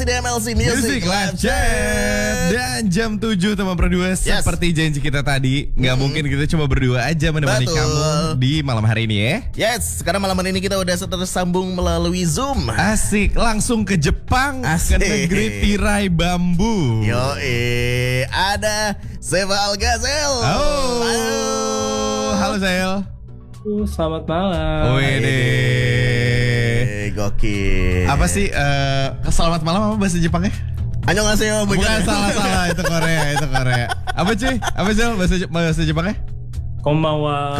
di MLC Music Live Chat. Dan jam 7 teman berdua, seperti janji kita tadi, nggak mungkin kita cuma berdua aja menemani kamu di malam hari ini ya. Yes, karena malam ini kita udah tersambung melalui Zoom. Asik, langsung ke Jepang, ke negeri tirai bambu. Ada Seva Algazel. Halo Zel. Selamat malam. Gokil. Apa sih selamat malam apa bahasa Jepangnya? Annyeonghaseyo. Bukan, salah itu Korea. Apa cuy? Apa Zel bahasa Jepangnya? Konbanwa.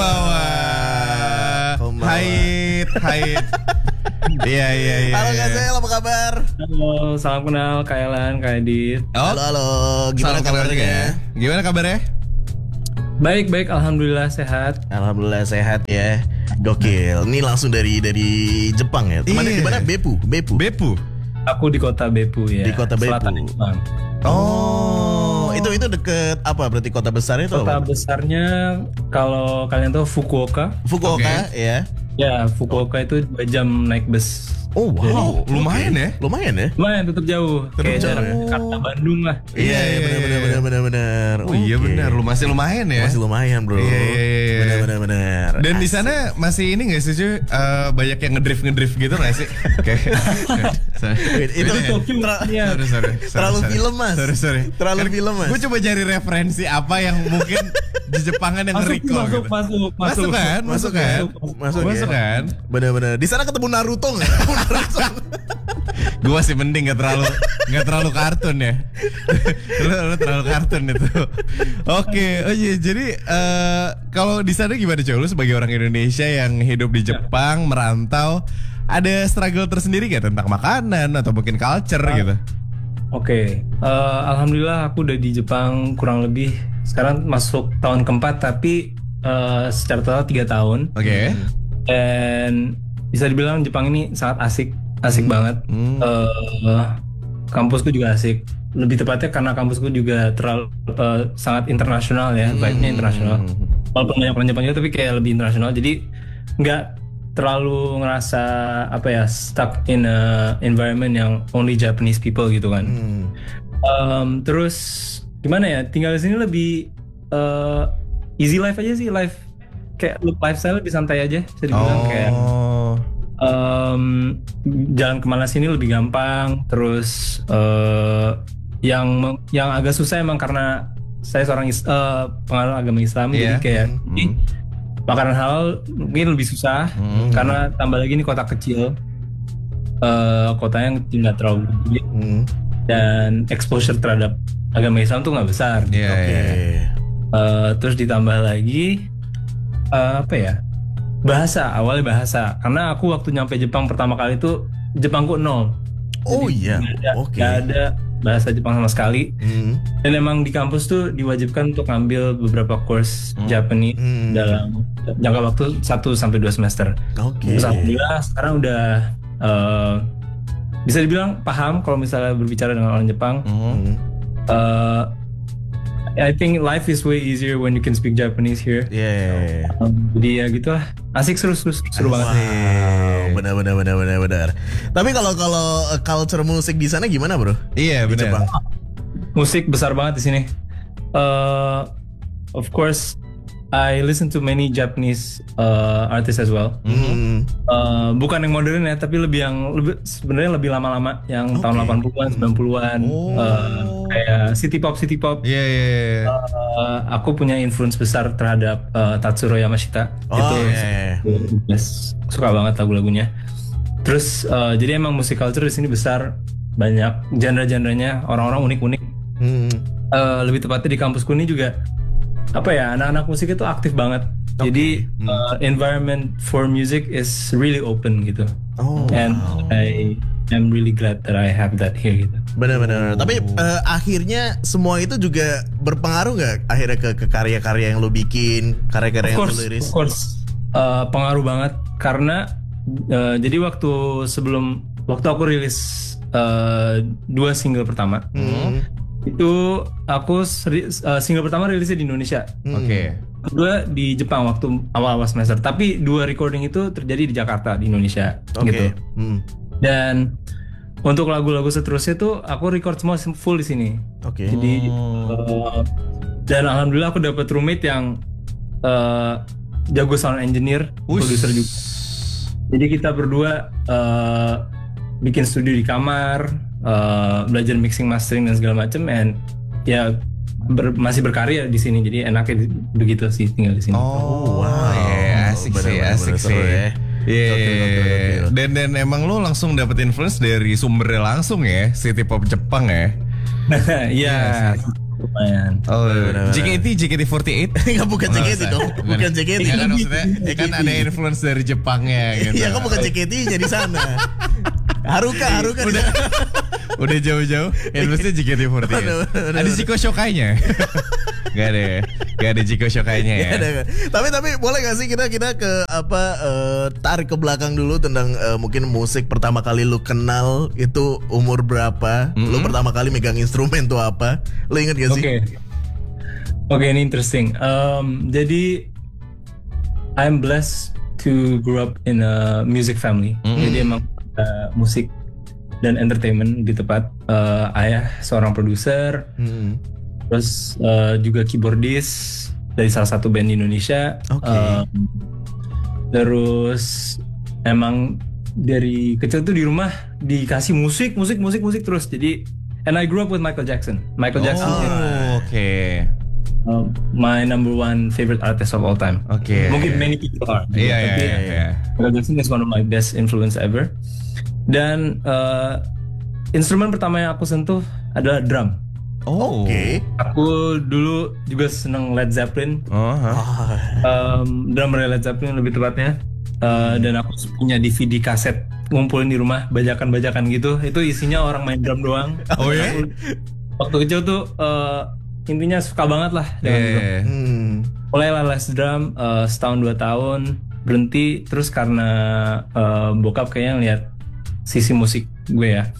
Hai. Iya. Halo Gazel, apa kabar? Halo, salam kenal Kak Elan, Kak Edit. Halo. Gimana kabarnya? Gimana kabarnya? Baik, alhamdulillah sehat. Alhamdulillah sehat ya. Gokil. Ini langsung dari Jepang ya. Teman di mana? Beppu. Aku di kota Beppu ya. Di kota Beppu. Selatan Jepang. Itu deket apa? Berarti kota besarnya itu Kota apa? besarnya kalau kalian tahu Fukuoka. Ya. Ya, Fukuoka itu 2 jam naik bus. Oh wow, lumayan ya? Lumayan Tetap jauh. Kayak jarak Jakarta Bandung lah. Iya, benar. Oh iya benar, masih lumayan ya. Masih lumayan bro. Iya. Benar. Dan di sana masih ini nggak sih cuy? Banyak yang ngedrift gitu nggak sih? Itu terlalu film mas. Sorry. Terlalu film mas. Gue coba cari referensi apa yang mungkin di Jepangan yang recall. Masuk kan? Benar. Di sana ketemu Naruto nggak? Gue masih mending nggak terlalu kartun ya. Lu terlalu kartun itu. Oke. Oh iya, jadi kalau di sana gimana coy? Lu sebagai orang Indonesia yang hidup di Jepang, merantau, ada struggle tersendiri gak tentang makanan atau mungkin culture gitu? Oke. Alhamdulillah aku udah di Jepang kurang lebih sekarang masuk tahun keempat, tapi secara total 3 tahun. Oke. Dan bisa dibilang Jepang ini sangat asik banget. Kampusku juga asik. Lebih tepatnya karena kampusku juga terlalu sangat internasional ya, vibe-nya internasional. Walaupun banyak orang Jepang juga, tapi kayak lebih internasional. Jadi nggak terlalu ngerasa stuck in a environment yang only Japanese people gitu kan. Terus gimana ya? Tinggal di sini lebih easy life aja sih, kayak lifestyle lebih santai aja, bisa dibilang kayak. Jalan kemana sini lebih gampang. Terus yang agak susah emang karena saya seorang penganut agama Islam, jadi kayak makanan halal mungkin lebih susah karena tambah lagi ini kota kecil, kotanya nggak terlalu gede, dan exposure terhadap agama Islam tuh nggak besar. Terus ditambah lagi awalnya bahasa, karena aku waktu nyampe Jepang pertama kali itu Jepangku 0. Gak ada bahasa Jepang sama sekali. Dan emang di kampus tuh diwajibkan untuk ngambil beberapa course Japanese dalam jangka waktu 1-2 semester. Terus alhamdulillah sekarang udah bisa dibilang paham kalau misalnya berbicara dengan orang Jepang. I think life is way easier when you can speak Japanese here. Jadi ya gitulah, asik, seru banget. Benar. Tapi kalau culture musik di sana gimana bro? Iya benar. Musik besar banget di sini. Of course, I listen to many Japanese artists as well. Bukan yang modern ya, tapi sebenarnya lebih lama-lama, yang tahun 80-an, 90-an. Kayak city pop. Iya. Aku punya influence besar terhadap Tatsuro Yamashita. Suka banget lagu-lagunya. Terus jadi emang musik culture di sini besar, banyak genre-genrenya, orang-orang unik-unik. Lebih tepatnya di kampusku ini juga anak-anak musik itu aktif banget. Jadi environment for music is really open gitu. And I am really glad that I have that here gitu. Benar. Tapi akhirnya semua itu juga berpengaruh nggak akhirnya ke karya-karya yang lo bikin, karya-karya yang lo liris? Of course, pengaruh banget karena jadi waktu aku rilis 2 single pertama. Itu aku single pertama rilisnya di Indonesia. Kedua di Jepang waktu awal-awal semester. Tapi 2 recording itu terjadi di Jakarta, di Indonesia gitu. Dan untuk lagu-lagu seterusnya tuh aku record semua full di sini. Oke. Jadi dan alhamdulillah aku dapat roommate yang jago sound engineer, produser juga. Jadi kita berdua bikin studio di kamar, belajar mixing, mastering dan segala macam, and ya masih berkarya di sini. Jadi enaknya begitu sih tinggal di sini. Oh, wow. Asik sih. Iya. Dan emang lo langsung dapet influence dari sumbernya langsung ya, city pop Jepang ya. Iya. Lumayan. Oh, JKT48? Enggak, bukan JKT dong. Bukan JKT. Ya kan maksudnya kan ada influence dari Jepangnya gitu. Iya, kan bukan JKT jadi sana. Haruka Udah jauh-jauh influence-nya JKT48. Ada Jiko Shokai-nya? Gak ada Jiko Shokai-nya ya. Tapi boleh gak sih kita ke tarik ke belakang dulu tentang mungkin musik pertama kali lu kenal itu umur berapa? Lu pertama kali megang instrumen tuh apa? Lu inget gak sih? Oke, ini interesting. Jadi I'm blessed to grow up in a music family. Jadi emang musik dan entertainment di tepat. Ayah seorang produser, terus juga keyboardis dari salah satu band di Indonesia. Terus emang dari kecil tuh di rumah dikasih musik terus. Jadi and I grew up with Michael Jackson. Michael Jackson. My number one favorite artist of all time. Mungkin many people are. Iya. Michael Jackson is one of my best influence ever. Dan instrumen pertama yang aku sentuh adalah drum. Aku dulu juga seneng Led Zeppelin. Drummer Led Zeppelin lebih tepatnya. Dan aku punya DVD kaset ngumpulin di rumah, bajakan-bajakan gitu. Itu isinya orang main drum doang. Waktu kecil tuh intinya suka banget lah dengan drum. Mulai les drum setahun 2 tahun, berhenti terus karena bokap kayaknya ngeliat sisi musik gue ya.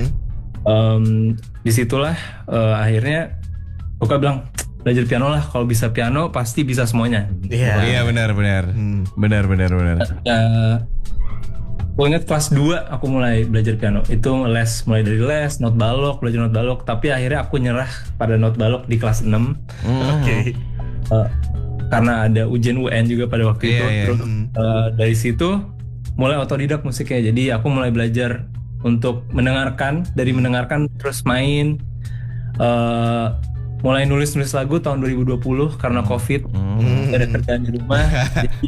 Disitulah akhirnya bokap bilang belajar piano lah, kalau bisa piano pasti bisa semuanya. Iya benar. Gue inget kelas 2 aku mulai belajar piano. Itu mulai dari les, not balok, belajar not balok. Tapi akhirnya aku nyerah pada not balok di kelas 6. Karena ada ujian UN juga pada waktu itu. Terus dari situ mulai otodidak musiknya. Jadi aku mulai belajar untuk mendengarkan, dari mendengarkan terus main. Mulai nulis lagu tahun 2020 karena COVID, ada kerjaan di rumah. Jadi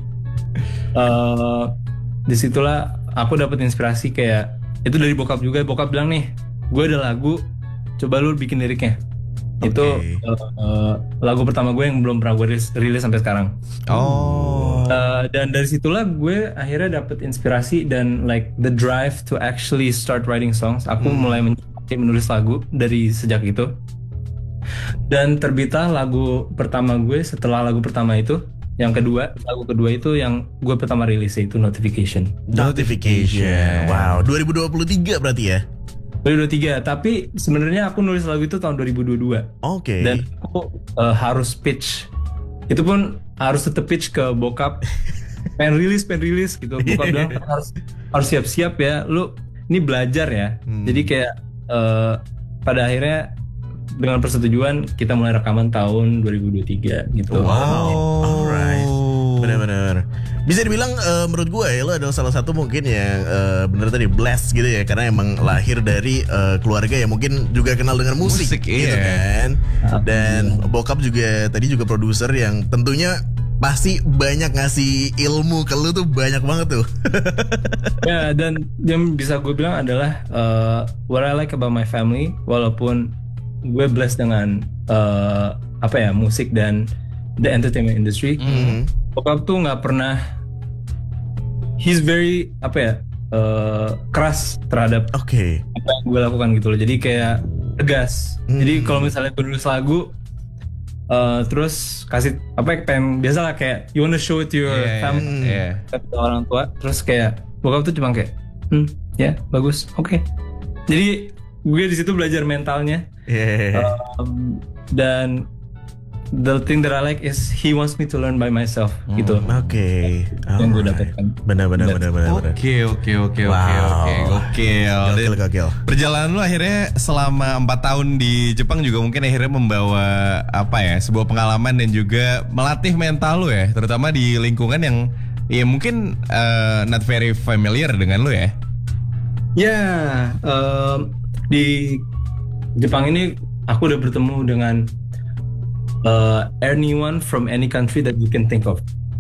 disitulah aku dapat inspirasi kayak itu dari bokap juga. Bokap bilang nih, gue ada lagu, coba lu bikin liriknya. Itu lagu pertama gue yang belum pernah gue rilis sampai sekarang. Dan dari situlah gue akhirnya dapat inspirasi dan like the drive to actually start writing songs. Aku mulai menulis lagu dari sejak itu. Dan terbitlah lagu pertama gue setelah lagu pertama itu. Lagu kedua itu yang gue pertama rilis, yaitu Notification. Wow, 2023 berarti ya? 2023, tapi sebenarnya aku nulis lagu itu tahun 2022. Dan aku harus pitch. Itu pun harus tetep pitch ke bokap. pengen rilis gitu. Bokap bilang harus siap-siap ya. Lu ini belajar ya. Jadi kayak pada akhirnya dengan persetujuan kita mulai rekaman tahun 2023 gitu. Alright. Benar-benar. Bisa dibilang menurut gue ya, lo adalah salah satu mungkin yang bener tadi blessed gitu ya, karena emang lahir dari keluarga yang mungkin juga kenal dengan musik gitu kan. Dan bokap juga tadi juga produser yang tentunya pasti banyak ngasih ilmu ke lu tuh, banyak banget tuh. Ya, dan yang bisa gue bilang adalah what I like about my family, walaupun gue blessed dengan musik dan the entertainment industry. Bokap tuh nggak pernah, he's very keras terhadap apa yang gue lakukan gitu loh. Jadi kayak tegas. Jadi kalau misalnya gue nulis lagu terus kasih pengen biasalah kayak you wanna show it to your family, orang tua, terus kayak bokap tuh cuma kayak bagus, jadi gue di situ belajar mentalnya. Dan the thing that I like is he wants me to learn by myself gitu. Oke. Yang gue Alright. dapatkan. Benar. Oke. Gokil. Perjalanan lu akhirnya selama 4 tahun di Jepang juga mungkin akhirnya membawa sebuah pengalaman dan juga melatih mental lu ya, terutama di lingkungan yang ya mungkin not very familiar dengan lu ya. Ya, di Jepang ini aku udah bertemu dengan anyone from any country that you can think of.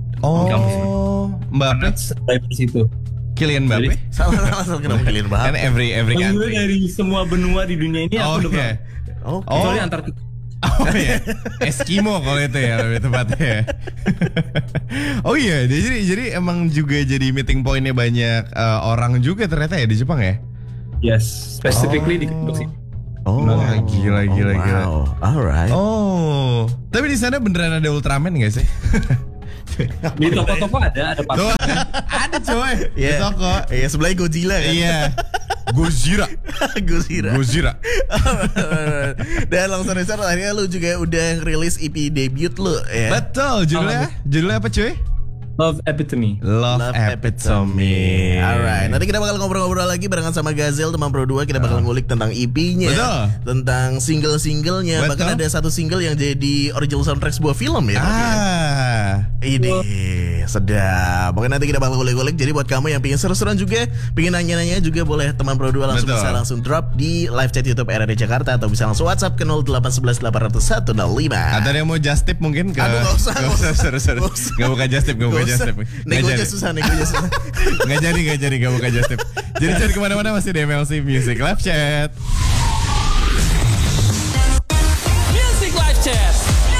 Mbappe, Dari situ. Kylian Mbappe. Salah kenapa kalian Kan bahas? every country. Dari semua benua di dunia ini aku udah Oke. pernah. Oke. Kecuali Antartika. Oh iya, Eskimo kalau itu ya lebih tepatnya ya. Oh iya, jadi emang juga jadi meeting pointnya banyak orang juga ternyata ya di Jepang ya. Yes, specifically di kampus ini. Oh, gila. Wow. Alright. Oh, tapi di sana beneran ada Ultraman nggak sih? Di toko-toko ada Tuh, ada coy di Iya. toko. Iya, sebelahnya Godzilla kan. Iya, Gojira. Gojira. Dan langsung Richard, akhirnya lu juga udah rilis EP debut lu ya. Betul, judulnya apa cuy? Love Epitome. Love Epitome. Alright, nanti kita bakal ngobrol-ngobrol lagi barengan sama Gazel teman Pro 2. Kita bakal ngulik tentang EP-nya, Betul. tentang single-singlenya. Betul. Bahkan ada satu single yang jadi original soundtrack sebuah film ya. Ini sedap. Pokoknya nanti kita bakal ngulik-ngulik. Jadi buat kamu yang pengen seru-seruan juga, pengen nanya-nanya juga, boleh teman Pro 2 langsung Betul. bisa langsung drop di live chat YouTube RRD Jakarta, atau bisa langsung WhatsApp ke 0811 800 105. Atau ada yang mau just tip mungkin ke. Aduh, nggak usah. Seru. Gak buka just tip, Negonya susah. Gak jadi gak buka just tip. Jadi cari kemana-mana masih di MLC Music Live Chat.